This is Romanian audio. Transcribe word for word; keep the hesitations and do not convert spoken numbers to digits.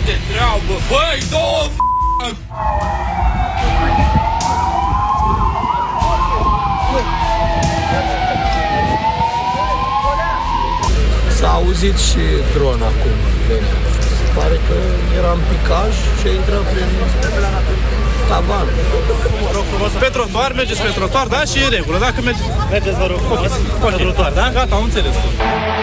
de treabă! Băi, două S-a auzit și dron acum. Pare că era în picaj și a intrat prin tavan. Vă rog frumos, pe trotuar, mergeți pe trotuar, da? Și e regulă, dacă mergeți... Mergeți, vă rog frumos, pe trotuar, da? Gata, am înțeles.